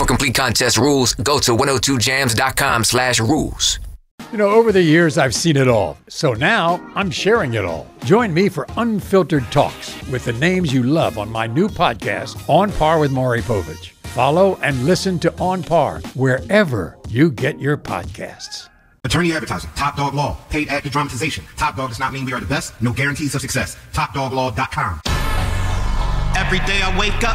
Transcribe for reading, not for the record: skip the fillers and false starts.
For complete contest rules, go to 102jams.com/rules. You know, over the years, I've seen it all. So now I'm sharing it all. Join me for unfiltered talks with the names you love on my new podcast, On Par with Maury Povich. Follow and listen to On Par wherever you get your podcasts. Attorney advertising. Top Dog Law. Paid actor dramatization. Top Dog does not mean we are the best. No guarantees of success. TopDogLaw.com. Every day I wake up,